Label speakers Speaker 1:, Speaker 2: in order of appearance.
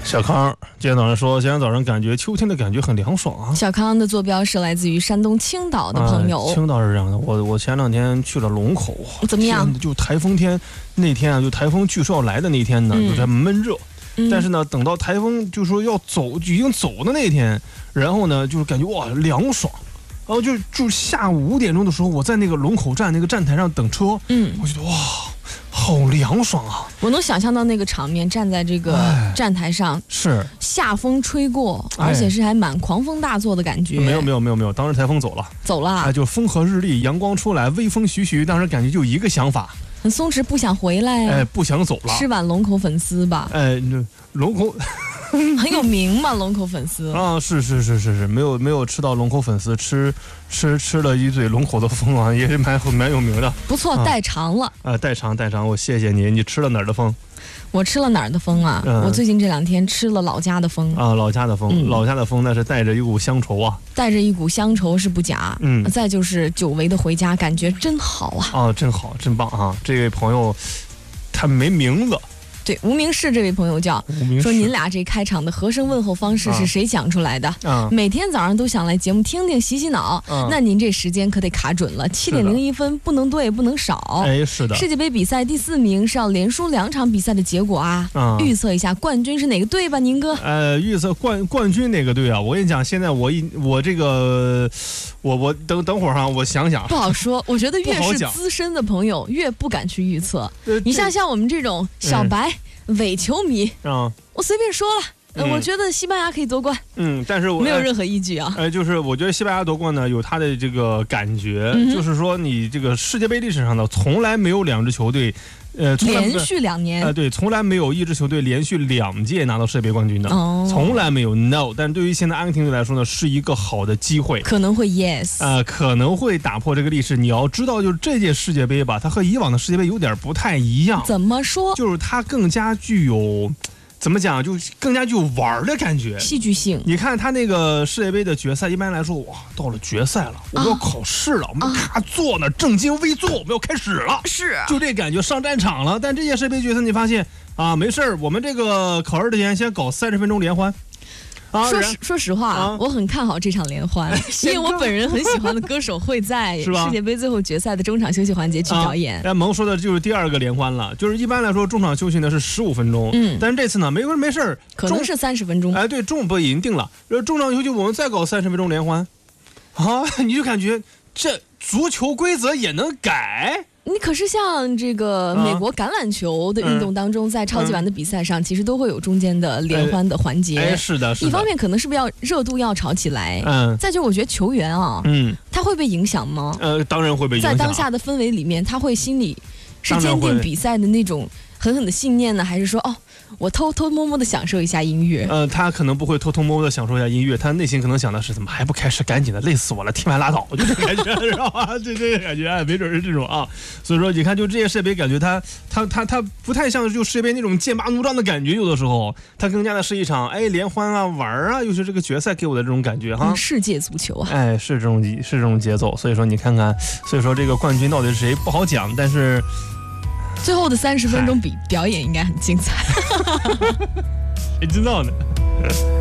Speaker 1: 小康今天早上说，今天早上感觉秋天的感觉很凉爽啊。
Speaker 2: 小康的坐标是来自于山东青岛的朋友。
Speaker 1: 青岛是这样的，我前2天去了龙口，
Speaker 2: 怎么样？
Speaker 1: 就台风天那天啊，就台风据说要来的那天呢，就在闷热。但是呢，等到台风就说要走，已经走的那天，然后呢，就是感觉哇凉爽。然后就下午5点钟的时候，我在那个龙口站那个站台上等车，我觉得哇，好凉爽啊！
Speaker 2: 我能想象到那个场面，站在这个站台上，
Speaker 1: 是
Speaker 2: 夏风吹过，而且是还蛮狂风大作的感觉。
Speaker 1: 没有，当时台风走了，就风和日丽，阳光出来，微风徐徐，当时感觉就一个想法，
Speaker 2: 很松弛，不想回来呀，
Speaker 1: 不想走了，
Speaker 2: 吃碗龙口粉丝吧，
Speaker 1: 龙口。
Speaker 2: 很有名嘛，龙口粉丝
Speaker 1: 啊，是，没有吃到龙口粉丝，吃了一嘴龙口的风啊，也是蛮有名的，
Speaker 2: 不错，代尝了
Speaker 1: 代尝，我谢谢你。你吃了哪儿的风？
Speaker 2: 我吃了哪儿的风啊？我最近这2天吃了老家的风
Speaker 1: 啊，老家的风，那是带着一股乡愁啊，
Speaker 2: 带着一股乡愁是不假，再就是久违的回家，感觉真好啊，
Speaker 1: 真好，真棒啊！这位朋友他没名字。
Speaker 2: 对，无名氏这位朋友叫说，您俩这开场的和声问候方式是谁想出来的？每天早上都想来节目听听洗洗脑，那您这时间可得卡准了，7点01分不能对不能少。
Speaker 1: 是的。
Speaker 2: 世界杯比赛第4名是要连输2场比赛的结果啊。预测一下冠军是哪个队吧，宁哥？
Speaker 1: 预测冠军哪个队啊？我跟你讲，现在我等会儿哈，我想想。
Speaker 2: 不好说，我觉得越是资深的朋友越不敢去预测。你像我们这种小白。伪球迷我随便说了，我觉得西班牙可以夺冠，
Speaker 1: 但是我
Speaker 2: 没有任何依据啊。
Speaker 1: 就是我觉得西班牙夺冠呢，有它的这个感觉，就是说你这个世界杯历史上呢，从来没有2支球队，
Speaker 2: 连续2年，
Speaker 1: 对，从来没有1支球队连续2届拿到世界杯冠军的，从来没有 no。但对于现在阿根廷队来说呢，是一个好的机会，
Speaker 2: 可能会 yes，
Speaker 1: 可能会打破这个历史。你要知道，就是这届世界杯吧，它和以往的世界杯有点不太一样。
Speaker 2: 怎么说？
Speaker 1: 就是它更加具有。怎么讲？就更加具有玩的感觉，
Speaker 2: 戏剧性。
Speaker 1: 你看他那个世界杯的决赛，一般来说，哇，到了决赛了，我们要考试了，我们咔坐那正襟危坐，我们要开始了，
Speaker 2: 是，
Speaker 1: 就这感觉，上战场了。但这届世界杯决赛，你发现啊，没事儿，我们这个考试之前先搞30分钟联欢。
Speaker 2: 说实话，我很看好这场联欢，因为我本人很喜欢的歌手会在世界杯最后决赛的中场休息环节去表演。
Speaker 1: 萌说的就是第2个联欢了，就是一般来说中场休息呢是15分钟，但是这次呢没事儿，
Speaker 2: 可能是30分钟。
Speaker 1: 对，中午已经定了，中场休息我们再搞30分钟联欢，你就感觉这足球规则也能改。
Speaker 2: 你可是像这个美国橄榄球的运动当中，在超级碗的比赛上，其实都会有中间的联欢的环节。
Speaker 1: 是的。
Speaker 2: 一方面可能是不是要热度要炒起来，再就我觉得球员啊，他会被影响吗？
Speaker 1: 当然会被影响。
Speaker 2: 在当下的氛围里面，他会心里是坚定比赛的那种狠狠的信念呢，还是说我偷偷摸摸的享受一下音乐？
Speaker 1: 他可能不会偷偷摸摸的享受一下音乐，他内心可能想的是怎么还不开始，赶紧的，累死我了，听完拉倒，就这感觉，知道吧？这个感觉，没准是这种啊。所以说，你看，就这些世界杯，感觉他不太像就世界杯那种剑拔弩张的感觉，有的时候他更加的是一场联欢啊玩啊，又是这个决赛给我的这种感觉哈。
Speaker 2: 世界足球啊，
Speaker 1: 是这种节奏。所以说你看看，所以说这个冠军到底是谁不好讲，但是。
Speaker 2: 最后的30分钟表演应该很精彩，
Speaker 1: 谁知道呢？